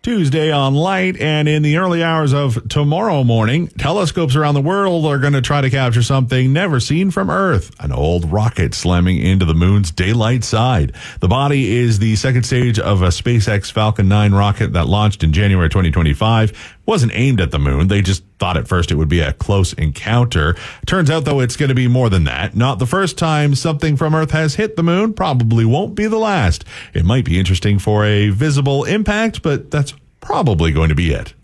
Tuesday on Light, and in the early hours of tomorrow morning, telescopes around the world are going to try to capture something never seen from Earth, an old rocket slamming into the moon's daylight side. The body is the second stage of a SpaceX Falcon 9 rocket that launched in January 2025. Wasn't aimed at the moon. They just thought at first it would be a close encounter. Turns out, though, it's going to be more than that. Not the first time something from Earth has hit the moon. Probably won't be the last. It might be interesting for a visible impact, but that's probably going to be it.